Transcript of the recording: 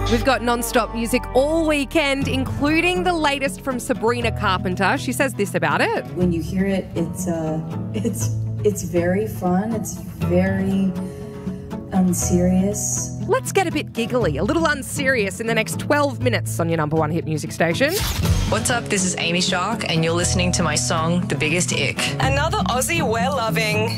We've got non-stop music all weekend, including the latest from Sabrina Carpenter. She says this about it. When you hear it, it's very fun. It's very unserious. Let's get a bit giggly, a little unserious in the next 12 minutes on your number one hit music station. What's up? This is Amy Shark, and you're listening to my song, The Biggest Ick. Another Aussie we're loving.